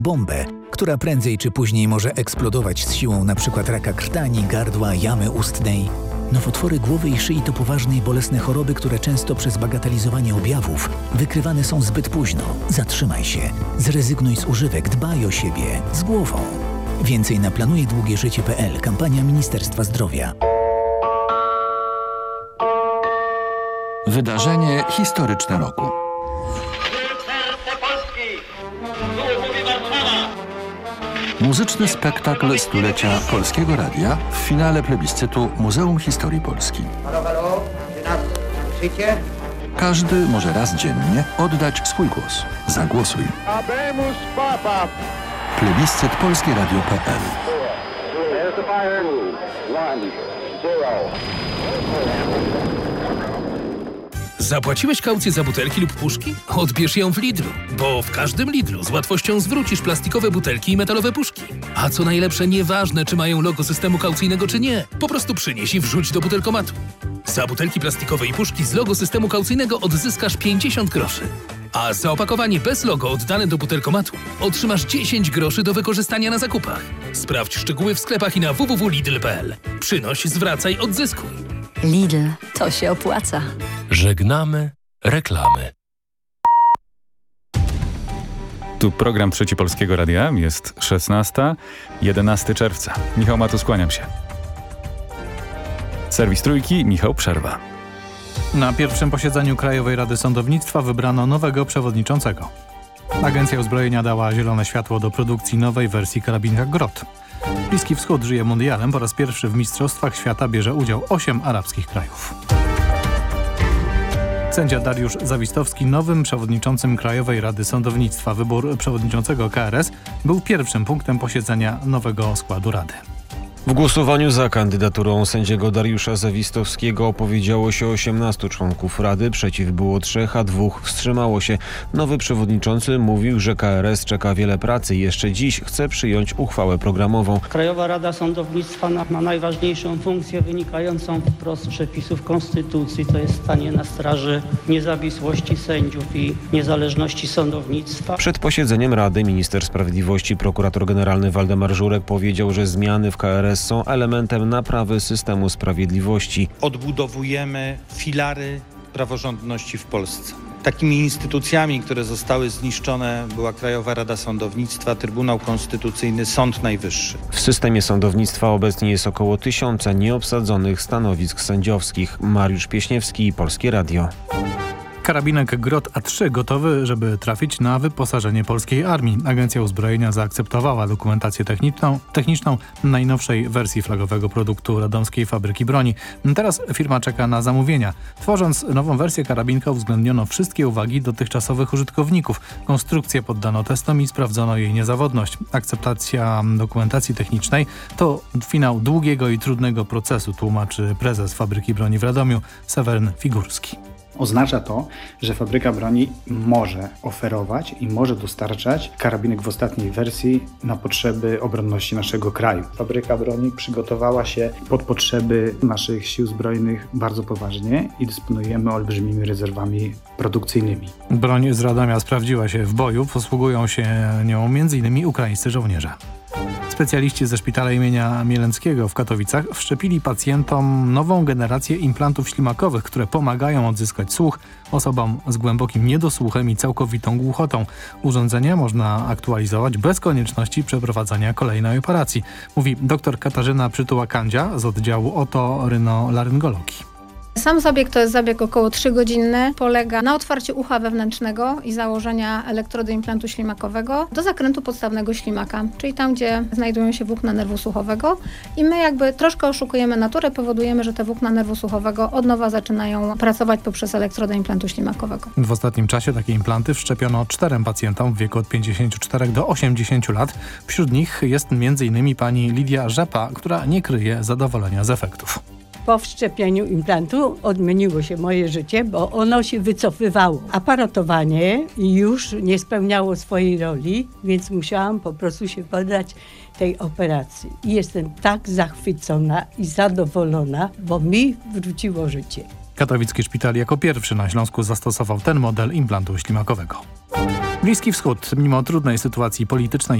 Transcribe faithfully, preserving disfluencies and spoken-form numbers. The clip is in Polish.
bombę, która prędzej czy później może eksplodować z siłą np. raka krtani, gardła, jamy ustnej. Nowotwory głowy i szyi to poważne i bolesne choroby, które często przez bagatelizowanie objawów wykrywane są zbyt późno. Zatrzymaj się. Zrezygnuj z używek. Dbaj o siebie. Z głową. Więcej na planuje długie życie kropka p l. Kampania Ministerstwa Zdrowia. Wydarzenie historyczne roku. Muzyczny spektakl stulecia Polskiego Radia w finale plebiscytu Muzeum Historii Polski. Halo, halo, czy nas słyszycie? Każdy może raz dziennie oddać swój głos. Zagłosuj. Habemus Papa. Plebiscyt polskie radio kropka p l. There's the fire. One, zero. Zapłaciłeś kaucję za butelki lub puszki? Odbierz ją w Lidlu, bo w każdym Lidlu z łatwością zwrócisz plastikowe butelki i metalowe puszki. A co najlepsze, nieważne czy mają logo systemu kaucyjnego czy nie, po prostu przynieś i wrzuć do butelkomatu. Za butelki plastikowe i puszki z logo systemu kaucyjnego odzyskasz pięćdziesiąt groszy. A za opakowanie bez logo oddane do butelkomatu otrzymasz dziesięć groszy do wykorzystania na zakupach. Sprawdź szczegóły w sklepach i na w w w kropka lidl kropka p l. Przynoś, zwracaj, odzyskuj. Lidl, to się opłaca. Żegnamy reklamy. Tu program Trzeci Polskiego Radia. Jest szesnasta, jedenastego czerwca. Michał Matus, kłaniam się. Serwis Trójki, Michał Przerwa. Na pierwszym posiedzeniu Krajowej Rady Sądownictwa wybrano nowego przewodniczącego. Agencja Uzbrojenia dała zielone światło do produkcji nowej wersji karabinka Grot. Bliski Wschód żyje mundialem. Po raz pierwszy w Mistrzostwach Świata bierze udział osiem arabskich krajów. Sędzia Dariusz Zawistowski nowym przewodniczącym Krajowej Rady Sądownictwa. Wybór przewodniczącego K R S był pierwszym punktem posiedzenia nowego składu Rady. W głosowaniu za kandydaturą sędziego Dariusza Zawistowskiego opowiedziało się osiemnastu członków Rady, przeciw było trzech, a dwóch wstrzymało się. Nowy przewodniczący mówił, że K R S czeka wiele pracy i jeszcze dziś chce przyjąć uchwałę programową. Krajowa Rada Sądownictwa ma najważniejszą funkcję wynikającą wprost z przepisów Konstytucji, to jest stanie na straży niezawisłości sędziów i niezależności sądownictwa. Przed posiedzeniem Rady minister sprawiedliwości, prokurator generalny Waldemar Żurek powiedział, że zmiany w K R S są elementem naprawy systemu sprawiedliwości. Odbudowujemy filary praworządności w Polsce. Takimi instytucjami, które zostały zniszczone, była Krajowa Rada Sądownictwa, Trybunał Konstytucyjny, Sąd Najwyższy. W systemie sądownictwa obecnie jest około tysiąca nieobsadzonych stanowisk sędziowskich. Mariusz Pieśniewski, Polskie Radio. Karabinek Grot A trzy gotowy, żeby trafić na wyposażenie polskiej armii. Agencja Uzbrojenia zaakceptowała dokumentację techniczną, techniczną najnowszej wersji flagowego produktu radomskiej fabryki broni. Teraz firma czeka na zamówienia. Tworząc nową wersję karabinka uwzględniono wszystkie uwagi dotychczasowych użytkowników. Konstrukcję poddano testom i sprawdzono jej niezawodność. Akceptacja dokumentacji technicznej to finał długiego i trudnego procesu, tłumaczy prezes fabryki broni w Radomiu Seweryn Figurski. Oznacza to, że fabryka broni może oferować i może dostarczać karabinek w ostatniej wersji na potrzeby obronności naszego kraju. Fabryka broni przygotowała się pod potrzeby naszych sił zbrojnych bardzo poważnie i dysponujemy olbrzymimi rezerwami produkcyjnymi. Broń z Radomia sprawdziła się w boju, posługują się nią między innymi ukraińscy żołnierze. Specjaliści ze szpitala imienia Mieleckiego w Katowicach wszczepili pacjentom nową generację implantów ślimakowych, które pomagają odzyskać słuch osobom z głębokim niedosłuchem i całkowitą głuchotą. Urządzenia można aktualizować bez konieczności przeprowadzania kolejnej operacji, mówi dr Katarzyna Przytuła-Kandzia z oddziału otoryno-laryngologii. Sam zabieg to jest zabieg około trzygodzinny. Polega na otwarciu ucha wewnętrznego i założenia elektrody implantu ślimakowego do zakrętu podstawnego ślimaka, czyli tam, gdzie znajdują się włókna nerwu słuchowego. I my jakby troszkę oszukujemy naturę, powodujemy, że te włókna nerwu słuchowego od nowa zaczynają pracować poprzez elektrodę implantu ślimakowego. W ostatnim czasie takie implanty wszczepiono czterem pacjentom w wieku od pięćdziesięciu czterech do osiemdziesięciu lat. Wśród nich jest między innymi pani Lidia Rzepa, która nie kryje zadowolenia z efektów. Po wszczepieniu implantu odmieniło się moje życie, bo ono się wycofywało. Aparatowanie już nie spełniało swojej roli, więc musiałam po prostu się poddać tej operacji. I jestem tak zachwycona i zadowolona, bo mi wróciło życie. Katowicki szpital jako pierwszy na Śląsku zastosował ten model implantu ślimakowego. Bliski Wschód, mimo trudnej sytuacji politycznej